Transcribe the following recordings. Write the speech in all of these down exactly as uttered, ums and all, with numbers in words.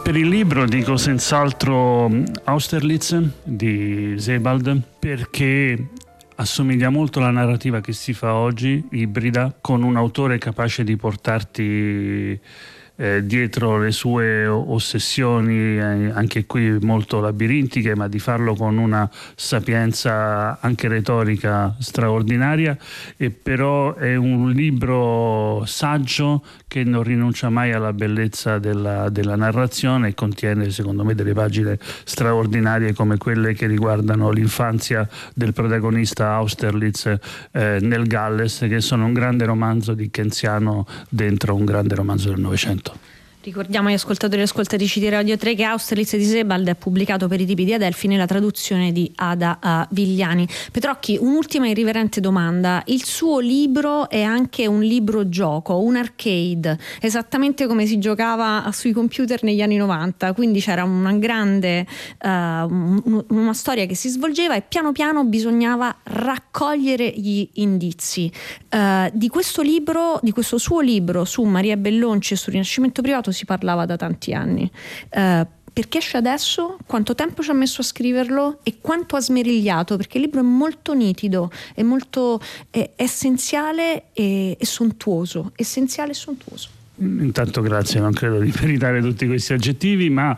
Per il libro dico senz'altro Austerlitz di Sebald, perché assomiglia molto alla narrativa che si fa oggi, ibrida, con un autore capace di portarti eh, dietro le sue ossessioni, eh, anche qui molto labirintiche, ma di farlo con una sapienza anche retorica straordinaria. E però è un libro saggio che non rinuncia mai alla bellezza della, della narrazione, e contiene secondo me delle pagine straordinarie come quelle che riguardano l'infanzia del protagonista Austerlitz eh, nel Galles, che sono un grande romanzo dickensiano dentro un grande romanzo del Novecento. Ricordiamo agli ascoltatori e ascoltatrici di Radio tre che Austerlitz di Sebald è pubblicato per i tipi di Adelphi nella traduzione di Ada uh, Vigliani. Petrocchi, un'ultima irriverente domanda. Il suo libro è anche un libro gioco, un arcade, esattamente come si giocava sui computer negli anni novanta, quindi c'era una grande uh, un, una storia che si svolgeva e piano piano bisognava raccogliere gli indizi. Uh, di questo libro, di questo suo libro su Maria Bellonci e sul Rinascimento privato si parlava da tanti anni. Uh, perché esce adesso? Quanto tempo ci ha messo a scriverlo e quanto ha smerigliato? Perché il libro è molto nitido, è molto è essenziale e, e sontuoso. Essenziale e sontuoso. Intanto grazie, non credo di meritare tutti questi aggettivi, ma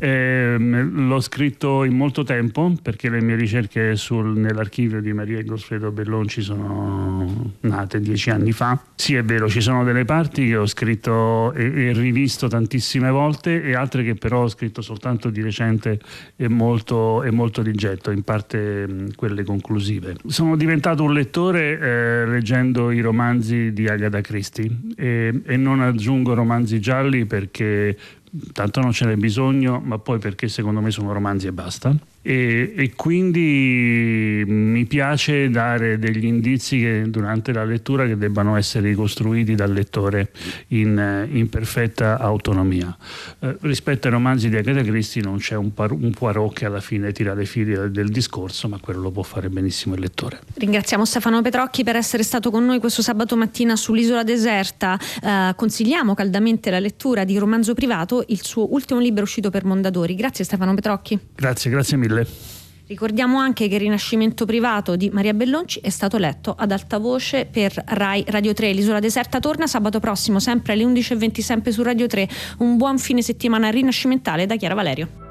ehm, l'ho scritto in molto tempo, perché le mie ricerche sul, nell'archivio di Maria e Goffredo Bellonci sono nate dieci anni fa. Sì, è vero, ci sono delle parti che ho scritto e, e rivisto tantissime volte, e altre che però ho scritto soltanto di recente e molto, e molto di getto, in parte mh, quelle conclusive. Sono diventato un lettore eh, leggendo i romanzi di Agatha Christie e, e non aggiungo romanzi gialli perché tanto non ce n'è bisogno, ma poi perché secondo me sono romanzi e basta. E, e quindi mi piace dare degli indizi che, durante la lettura, che debbano essere ricostruiti dal lettore in, in perfetta autonomia. Eh, rispetto ai romanzi di Agatha Christie non c'è un, par- un Poirot che alla fine tira le fili del, del discorso, ma quello lo può fare benissimo il lettore. Ringraziamo Stefano Petrocchi per essere stato con noi questo sabato mattina sull'Isola Deserta. Eh, consigliamo caldamente la lettura di Romanzo privato, il suo ultimo libro uscito per Mondadori. Grazie Stefano Petrocchi. Grazie, grazie mille. Ricordiamo anche che il Rinascimento privato di Maria Bellonci è stato letto ad alta voce per Rai Radio tre. L'Isola Deserta torna sabato prossimo, sempre alle undici e venti, sempre su Radio tre. Un buon fine settimana rinascimentale da Chiara Valerio.